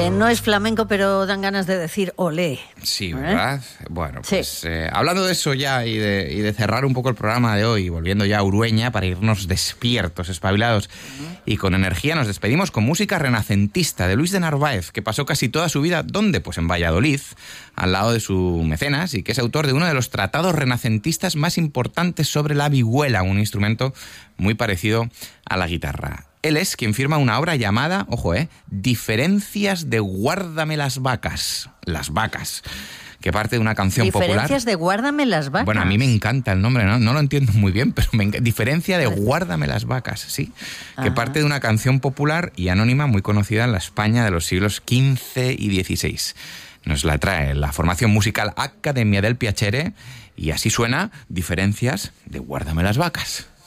No es flamenco, pero dan ganas de decir olé. Sí, ¿verdad? Bueno, pues hablando de eso ya y de cerrar un poco el programa de hoy, volviendo ya a Urueña para irnos despiertos, espabilados y con energía, nos despedimos con música renacentista de Luis de Narváez, que pasó casi toda su vida, ¿dónde? Pues en Valladolid, al lado de su mecenas, y que es autor de uno de los tratados renacentistas más importantes sobre la vihuela, un instrumento muy parecido a la guitarra. Él es quien firma una obra llamada, ojo, Diferencias de Guárdame las vacas. Las vacas. Que parte de una canción popular. Diferencias de Guárdame las vacas. Bueno, a mí me encanta el nombre, no lo entiendo muy bien, pero Diferencia de Guárdame las vacas, sí. Que parte de una canción popular y anónima muy conocida en la España de los siglos XV y XVI. Nos la trae la formación musical Accademia del Piacere y así suena Diferencias de Guárdame las vacas.